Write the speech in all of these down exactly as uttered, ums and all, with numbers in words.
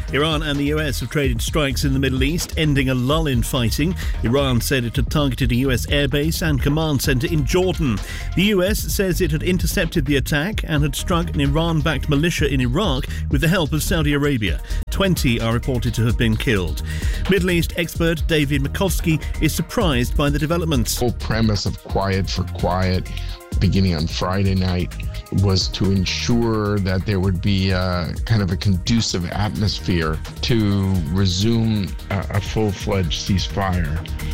Iran and the U S have traded strikes in the Middle East, ending a lull in fighting. Iran said it had targeted a U S airbase and command centre in Jordan. The U S says it had intercepted the attack and had struck an Iran-backed militia in Iraq with the help of Saudi Arabia. Twenty are reported to have been killed. Middle East expert David Makovsky is surprised by the developments. The whole premise of Quiet for Quiet, beginning on Friday night, was to ensure that there would be a, kind of a conducive atmosphere to resume a, a full-fledged ceasefire.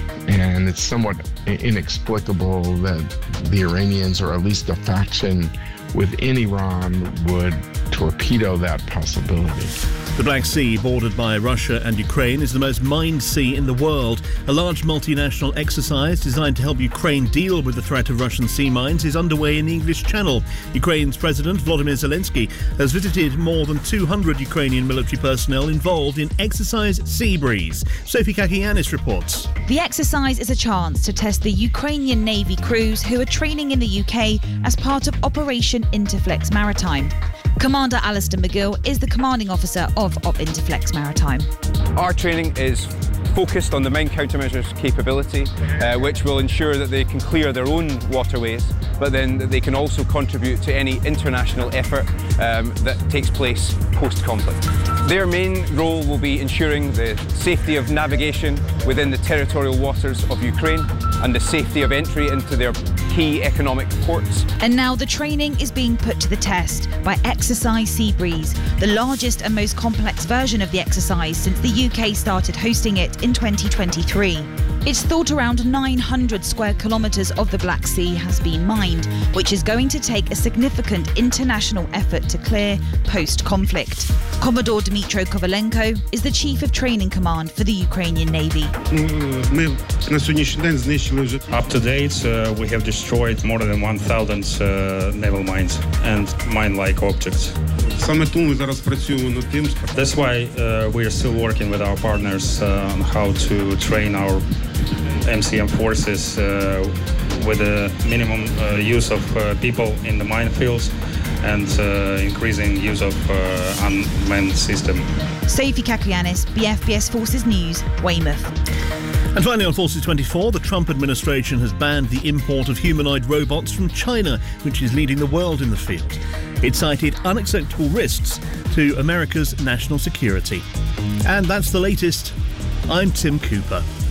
And it's somewhat inexplicable that the Iranians, or at least a faction within Iran, would torpedo that possibility. The Black Sea, bordered by Russia and Ukraine, is the most mined sea in the world. A large multinational exercise designed to help Ukraine deal with the threat of Russian sea mines is underway in the English Channel. Ukraine's President Volodymyr Zelensky has visited more than two hundred Ukrainian military personnel involved in Exercise Seabreeze. Sophie Kakianis reports. The exercise is a chance to test the Ukrainian Navy crews who are training in the U K as part of Operation Interflex Maritime. Commander Alistair McGill is the commanding officer of Op Interflex Maritime. Our training is focused on the mine countermeasures capability, uh, which will ensure that they can clear their own waterways, but then that they can also contribute to any international effort um, that takes place post-conflict. Their main role will be ensuring the safety of navigation within the territorial waters of Ukraine and the safety of entry into their key economic ports. And now the training is being put to the test by Exercise Seabreeze, the largest and most complex version of the exercise since the U K started hosting it in twenty twenty-three. It's thought around nine hundred square kilometres of the Black Sea has been mined, which is going to take a significant international effort to clear post-conflict. Commodore Dmytro Kovalenko is the Chief of Training Command for the Ukrainian Navy. Up to date, uh, we have destroyed more than one thousand uh, naval mines and mine-like objects. That's why uh, we are still working with our partners uh, on how to train our M C M forces uh, with a minimum uh, use of uh, people in the minefields and uh, increasing use of uh, unmanned system. Sophie Kakianis, B F B S Forces News, Weymouth. And finally on Forces twenty-four, the Trump administration has banned the import of humanoid robots from China, which is leading the world in the field. It cited unacceptable risks to America's national security. And that's the latest. I'm Tim Cooper.